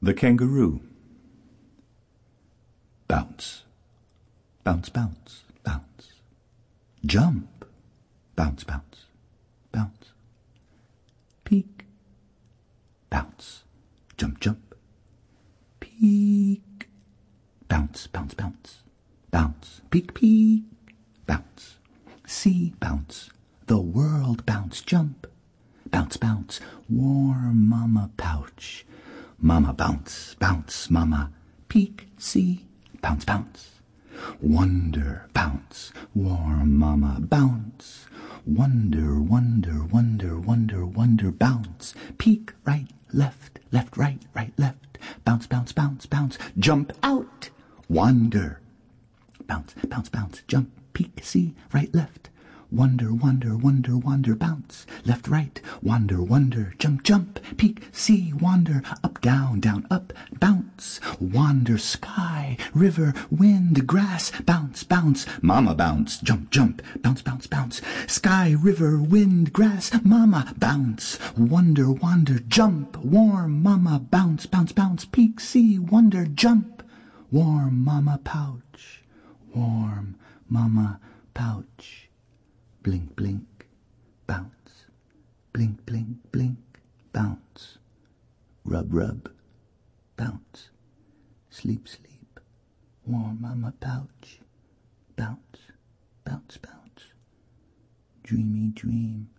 The kangaroo. Bounce, bounce, bounce, bounce. Jump, bounce, bounce, bounce. Peek, bounce, jump, jump. Peek, bounce, bounce, bounce, bounce. Peek, peek, bounce. See, bounce, the world bounce, jump. Bounce, bounce, warm mama pouch. Mama bounce, bounce, mama. Peek, see, bounce, bounce. Wonder, bounce, warm mama, bounce. Wonder, wonder, wonder, wonder, wonder, bounce. Peek, right, left, left, right, right, left. Bounce, bounce, bounce, bounce. Jump out. Wander. Bounce, bounce, bounce. Jump, peek, see, right, left. Wonder, wonder, wonder, wonder, bounce. Left, right, wander, wonder, jump, jump, peek, see, wander, up, down, down, up, bounce. Wander, sky, river, wind, grass, bounce, bounce, mama bounce, jump, jump, bounce, bounce, bounce. Sky, river, wind, grass, mama bounce. Wonder, wander, jump, warm mama bounce, bounce, bounce, peek, see, wonder, jump. Warm mama pouch, warm mama pouch. Blink, blink, bounce. Blink, blink, blink, bounce. Rub, rub, bounce. Sleep, sleep, warm mama pouch. Bounce, bounce, bounce. Dreamy dream,